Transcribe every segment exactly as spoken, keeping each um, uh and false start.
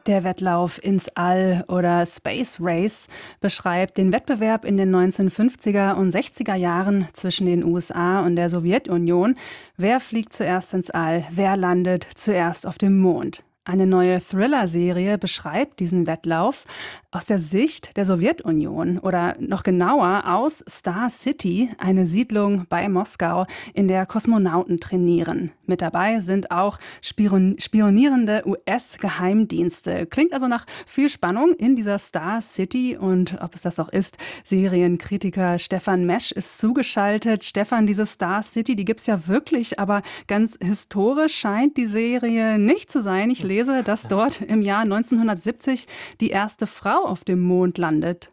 Der Wettlauf ins All oder Space Race beschreibt den Wettbewerb in den neunzehnhundertfünfziger und sechziger Jahren zwischen den U S A und der Sowjetunion. Wer fliegt zuerst ins All? Wer landet zuerst auf dem Mond? Eine neue Thriller-Serie beschreibt diesen Wettlauf aus der Sicht der Sowjetunion oder noch genauer aus Star City, eine Siedlung bei Moskau, in der Kosmonauten trainieren. Mit dabei sind auch spion spionierende U S-Geheimdienste. Klingt also nach viel Spannung in dieser Star City und ob es das auch ist, Serienkritiker Stefan Mesch ist zugeschaltet. Stefan, diese Star City, die gibt's ja wirklich, aber ganz historisch scheint die Serie nicht zu sein. Ich lese, dass dort im Jahr neunzehnhundertsiebzig die erste Frau auf dem Mond landet.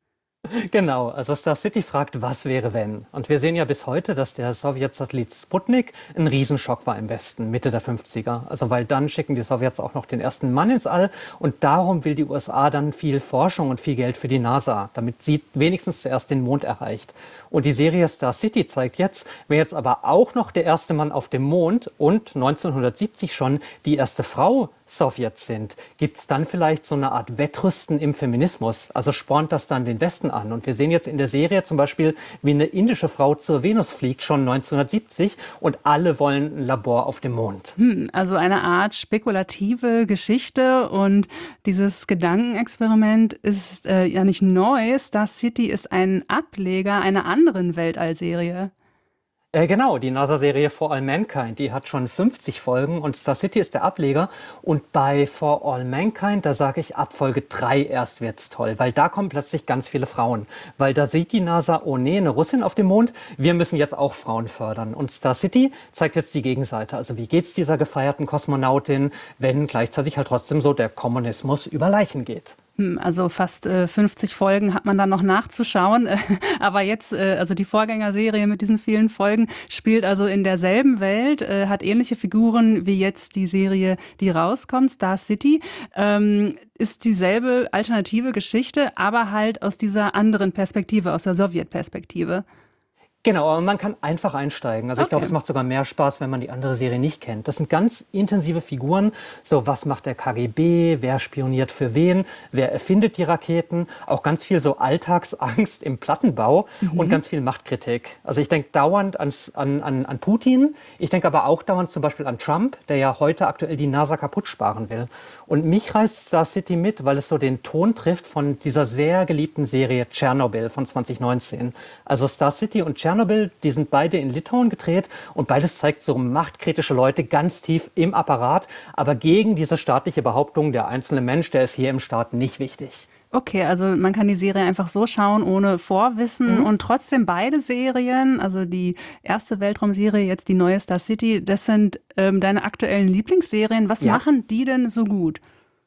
Genau, also Star City fragt, was wäre wenn? Und wir sehen ja bis heute, dass der Sowjetsatellit Sputnik ein Riesenschock war im Westen, Mitte der fünfziger. Also weil dann schicken die Sowjets auch noch den ersten Mann ins All und darum will die U S A dann viel Forschung und viel Geld für die NASA, damit sie wenigstens zuerst den Mond erreicht. Und die Serie Star City zeigt jetzt, wer jetzt aber auch noch der erste Mann auf dem Mond und neunzehnhundertsiebzig schon die erste Frau Sowjets sind, gibt es dann vielleicht so eine Art Wettrüsten im Feminismus? Also spornt das dann den Westen an? Und wir sehen jetzt in der Serie zum Beispiel, wie eine indische Frau zur Venus fliegt, schon neunzehnhundertsiebzig, und alle wollen ein Labor auf dem Mond. Hm, also eine Art spekulative Geschichte und dieses Gedankenexperiment ist äh, ja nicht neu. Star City ist ein Ableger einer anderen Weltallserie. Äh, genau, die NASA-Serie For All Mankind, die hat schon fünfzig Folgen und Star City ist der Ableger. Und bei For All Mankind, da sage ich, ab Folge drei erst wird's toll, weil da kommen plötzlich ganz viele Frauen. Weil da sieht die NASA, oh nee, eine Russin auf dem Mond, wir müssen jetzt auch Frauen fördern. Und Star City zeigt jetzt die Gegenseite. Also wie geht's dieser gefeierten Kosmonautin, wenn gleichzeitig halt trotzdem so der Kommunismus über Leichen geht? Also fast äh, fünfzig Folgen hat man dann noch nachzuschauen. Aber jetzt, äh, also die Vorgängerserie mit diesen vielen Folgen spielt also in derselben Welt, äh, hat ähnliche Figuren wie jetzt die Serie, die rauskommt, Star City. Ähm, ist dieselbe alternative Geschichte, aber halt aus dieser anderen Perspektive, aus der Sowjetperspektive. Genau, aber man kann einfach einsteigen. Also ich Okay. glaube, es macht sogar mehr Spaß, wenn man die andere Serie nicht kennt. Das sind ganz intensive Figuren. So, was macht der K G B? Wer spioniert für wen? Wer erfindet die Raketen? Auch ganz viel so Alltagsangst im Plattenbau Mhm. und ganz viel Machtkritik. Also ich denke dauernd ans, an, an, an Putin. Ich denke aber auch dauernd zum Beispiel an Trump, der ja heute aktuell die NASA kaputt sparen will. Und mich reißt Star City mit, weil es so den Ton trifft von dieser sehr geliebten Serie Tschernobyl von zwanzig neunzehn. Also Star City und Tschernobyl Tschernobyl, die sind beide in Litauen gedreht und beides zeigt so machtkritische Leute ganz tief im Apparat, aber gegen diese staatliche Behauptung, der einzelne Mensch, der ist hier im Staat nicht wichtig. Okay, also man kann die Serie einfach so schauen, ohne Vorwissen Mhm. und trotzdem beide Serien, also die erste Weltraumserie, jetzt die neue Star City, das sind ähm, deine aktuellen Lieblingsserien. Was Ja. machen die denn so gut?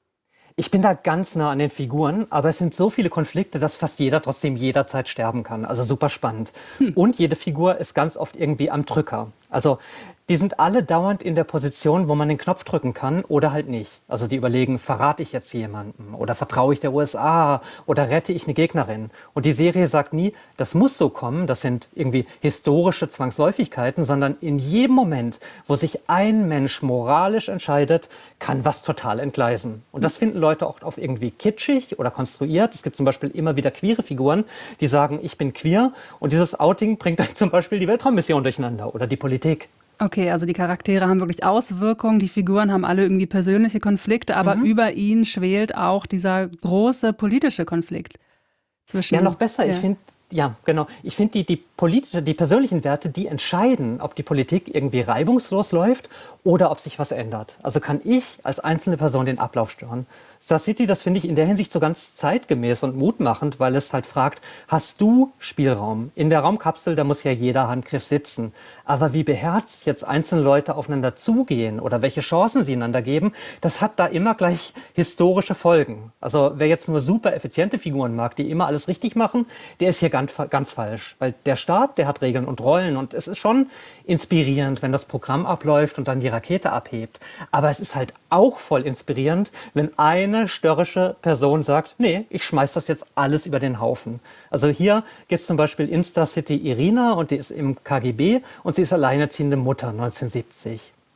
Ich bin da ganz nah an den Figuren, aber es sind so viele Konflikte, dass fast jeder trotzdem jederzeit sterben kann. Also super spannend. Und jede Figur ist ganz oft irgendwie am Drücker. Also die sind alle dauernd in der Position, wo man den Knopf drücken kann oder halt nicht. Also die überlegen, verrate ich jetzt jemanden oder vertraue ich der U S A oder rette ich eine Gegnerin? Und die Serie sagt nie, das muss so kommen, das sind irgendwie historische Zwangsläufigkeiten, sondern in jedem Moment, wo sich ein Mensch moralisch entscheidet, kann was total entgleisen. Und das finden Leute auch oft irgendwie kitschig oder konstruiert. Es gibt zum Beispiel immer wieder queere Figuren, die sagen, ich bin queer, und dieses Outing bringt dann zum Beispiel die Weltraummission durcheinander oder die Politik. Okay, also die Charaktere haben wirklich Auswirkungen, die Figuren haben alle irgendwie persönliche Konflikte, aber Mhm. über ihnen schwelt auch dieser große politische Konflikt zwischen. Ja, noch besser. Ja. Ich finde, ja, genau. Ich finde, die, die politische, die persönlichen Werte, die entscheiden, ob die Politik irgendwie reibungslos läuft oder ob sich was ändert. Also kann ich als einzelne Person den Ablauf stören. Star City, das finde ich in der Hinsicht so ganz zeitgemäß und mutmachend, weil es halt fragt, hast du Spielraum? In der Raumkapsel, da muss ja jeder Handgriff sitzen. Aber wie beherzt jetzt einzelne Leute aufeinander zugehen oder welche Chancen sie einander geben, das hat da immer gleich historische Folgen. Also wer jetzt nur super effiziente Figuren mag, die immer alles richtig machen, der ist hier ganz, ganz falsch. Weil der Staat, der hat Regeln und Rollen und es ist schon inspirierend, wenn das Programm abläuft und dann die Rakete abhebt. Aber es ist halt auch voll inspirierend, wenn eine störrische Person sagt, nee, ich schmeiß das jetzt alles über den Haufen. Also hier gibt es zum Beispiel in Star City Irina und die ist im K G B und sie ist alleinerziehende Mutter neunzehnhundertsiebzig.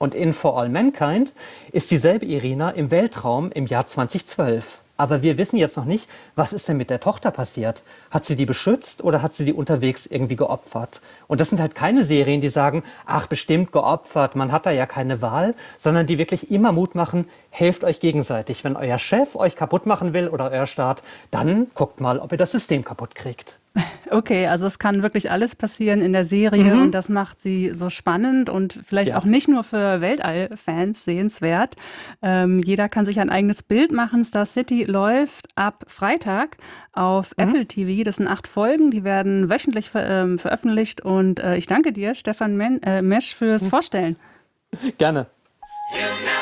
Und in For All Mankind ist dieselbe Irina im Weltraum im Jahr zweitausendzwölf. Aber wir wissen jetzt noch nicht, was ist denn mit der Tochter passiert? Hat sie die beschützt oder hat sie die unterwegs irgendwie geopfert? Und das sind halt keine Serien, die sagen, ach, bestimmt geopfert, man hat da ja keine Wahl, sondern die wirklich immer Mut machen, helft euch gegenseitig. Wenn euer Chef euch kaputt machen will oder euer Staat, dann guckt mal, ob ihr das System kaputt kriegt. Okay, also es kann wirklich alles passieren in der Serie Mhm. und das macht sie so spannend und vielleicht Ja. auch nicht nur für Weltall-Fans sehenswert. Ähm, jeder kann sich ein eigenes Bild machen. Star City läuft ab Freitag auf Mhm. Apple T V. Das sind acht Folgen, die werden wöchentlich ver ähm, veröffentlicht und äh, ich danke dir, Stefan Men äh, Mesch, fürs Vorstellen. Gerne.